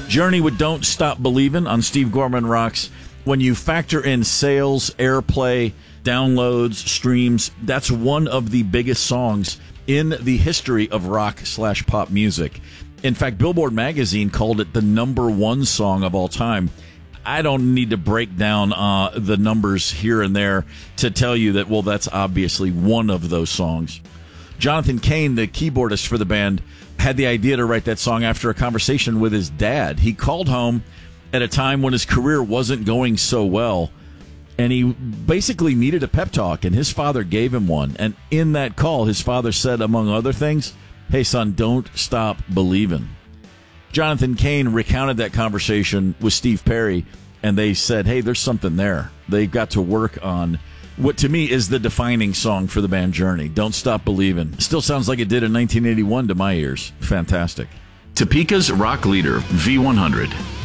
Journey with Don't Stop Believin' on Steve Gorman Rocks. When you factor in sales, airplay, downloads, streams, that's one of the biggest songs in the history of rock/pop music. In fact, Billboard magazine called it the number one song of all time. I don't need to break down the numbers here and there to tell you that, well, that's obviously one of those songs. Jonathan Cain, the keyboardist for the band, had the idea to write that song after a conversation with his dad. He called home at a time when his career wasn't going so well, and he basically needed a pep talk, and his father gave him one. And in that call, his father said, among other things, "Hey, son, don't stop believing." Jonathan Cain recounted that conversation with Steve Perry, and they said, hey, there's something there. They got to work on what to me is the defining song for the band Journey, Don't Stop Believin'. Still sounds like it did in 1981 to my ears. Fantastic. Topeka's rock leader, V100.